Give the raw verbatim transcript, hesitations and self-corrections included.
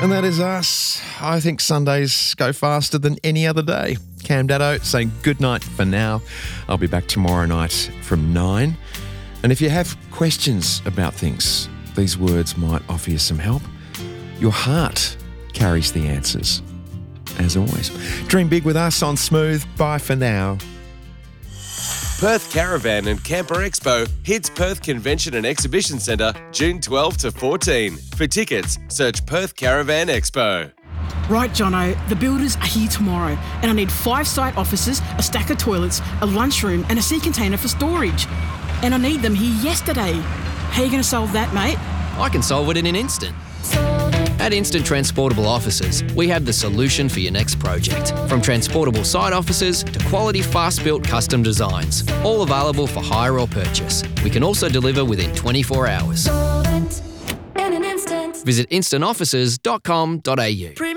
And that is us. I think Sundays go faster than any other day. Cam Daddo saying good night for now. I'll be back tomorrow night from nine. And if you have questions about things, these words might offer you some help. Your heart carries the answers. As always, dream big with us on Smooth. Bye for now. Perth Caravan and Camper Expo hits Perth Convention and Exhibition Centre June twelfth to fourteen. For tickets, search Perth Caravan Expo. Right, Jono, the builders are here tomorrow and I need five site offices, a stack of toilets, a lunchroom and a sea container for storage. And I need them here yesterday. How are you going to solve that, mate? I can solve it in an instant. At Instant Transportable Offices, we have the solution for your next project. From transportable site offices to quality fast-built custom designs, all available for hire or purchase. We can also deliver within twenty-four hours. Visit instant offices dot com dot a u.